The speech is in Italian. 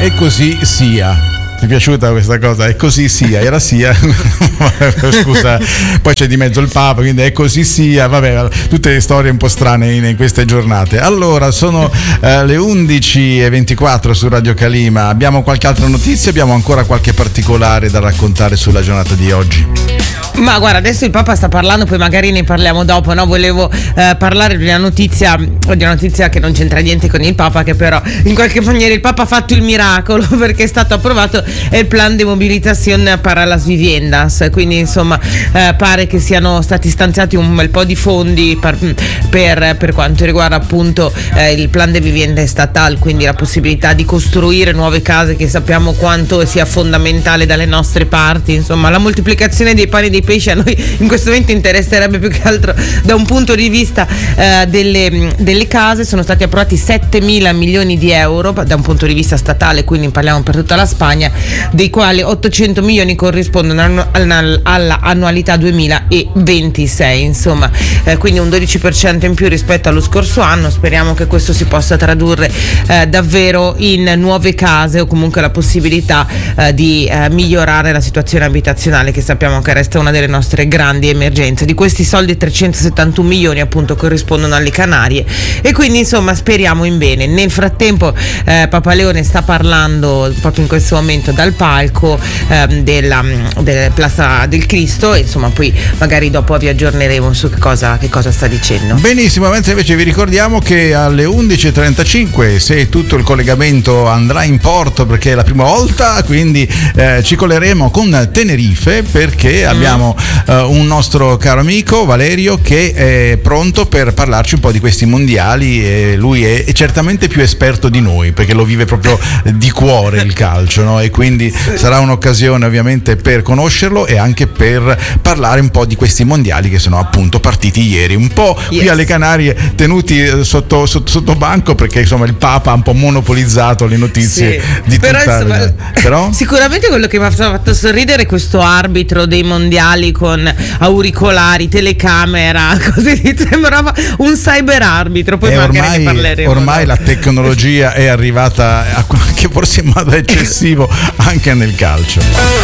E così sia. Ti è piaciuta questa cosa? E così sia, era sia. Scusa, poi c'è di mezzo il Papa, quindi è così sia. Vabbè, tutte le storie un po' strane in queste giornate. Allora, sono le 11:24 su Radio Calima. Abbiamo qualche altra notizia? Abbiamo ancora qualche particolare da raccontare sulla giornata di oggi? Ma guarda, adesso il Papa sta parlando, poi magari ne parliamo dopo, no? Volevo parlare di una notizia che non c'entra niente con il Papa, che però in qualche maniera il Papa ha fatto il miracolo, perché è stato approvato il plan de mobilitazione para las viviendas, quindi insomma pare che siano stati stanziati un bel po' di fondi per quanto riguarda appunto il plan de vivienda estatal, quindi la possibilità di costruire nuove case, che sappiamo quanto sia fondamentale dalle nostre parti. Insomma, la moltiplicazione dei pani e dei pesci a noi in questo momento interesserebbe più che altro da un punto di vista delle case. Sono stati approvati 7.000 milioni di euro da un punto di vista statale, quindi parliamo per tutta la Spagna, dei quali 800 milioni corrispondono alla annualità 2026, insomma, quindi un 12% in più rispetto allo scorso anno. Speriamo che questo si possa tradurre davvero in nuove case, o comunque la possibilità di migliorare la situazione abitazionale, che sappiamo che resta una delle nostre grandi emergenze. Di questi soldi 371 milioni appunto corrispondono alle Canarie, e quindi insomma speriamo in bene. Nel frattempo Papa Leone sta parlando proprio in questo momento dal palco della Plaza del Cristo, e insomma poi magari dopo vi aggiorneremo su che cosa sta dicendo. Benissimo, mentre invece vi ricordiamo che alle 11:35, se tutto il collegamento andrà in porto, perché è la prima volta, quindi ci colleremo con Tenerife, perché abbiamo un nostro caro amico Valerio che è pronto per parlarci un po' di questi mondiali, e lui è certamente più esperto di noi, perché lo vive proprio di cuore il calcio, no? E quindi sarà un'occasione ovviamente per conoscerlo e anche per parlare un po' di questi mondiali che sono appunto partiti ieri, un po' qui alle Canarie tenuti sotto banco, perché insomma il Papa ha un po' monopolizzato le notizie di tutta però sicuramente quello che mi ha fatto sorridere è questo arbitro dei mondiali con auricolari, telecamera, così sembrava un cyber arbitro. Poi magari ne parleremo. Ormai la tecnologia è arrivata che forse in modo eccessivo anche nel calcio.